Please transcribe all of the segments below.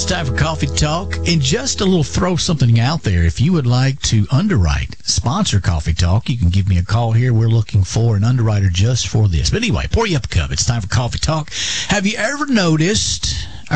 time for Coffee Talk. And just a little throw something out there. If you would like to underwrite, sponsor Coffee Talk, you can give me a call here. We're looking for an underwriter just for this. But anyway, pour you up a cup. It's time for Coffee Talk. Have you ever noticed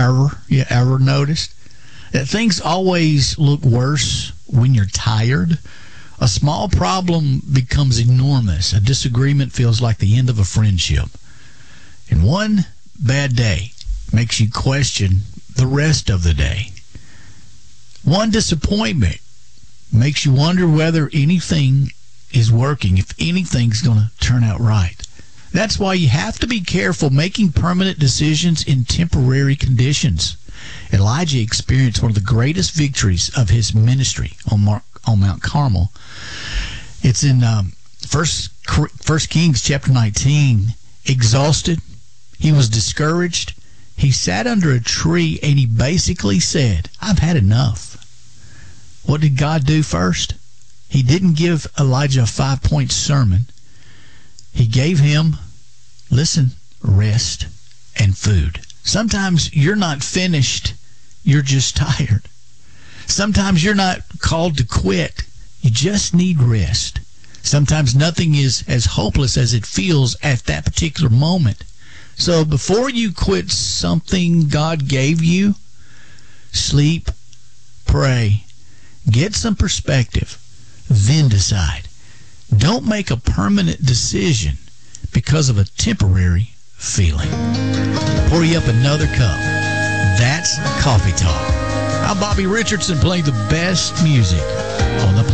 that things always look worse when you're tired? A small problem becomes enormous. A disagreement feels like the end of a friendship. And one bad day makes you question the rest of the day. One disappointment makes you wonder whether anything is working, if anything's going to turn out right. That's why you have to be careful making permanent decisions in temporary conditions. Elijah experienced one of the greatest victories of his ministry on Mount Carmel. It's in 1 Kings chapter 19. Exhausted, he was discouraged. He sat under a tree and he basically said, I've had enough. What did God do first? He didn't give Elijah a 5-point sermon. He gave him, rest and food. Sometimes you're not finished, you're just tired. Sometimes you're not called to quit, you just need rest. Sometimes nothing is as hopeless as it feels at that particular moment. So before you quit something God gave you, sleep, pray, get some perspective, then decide. Don't make a permanent decision because of a temporary feeling. Pour you up another cup. That's Coffee Talk. I'm Bobby Richardson playing the best music on the planet.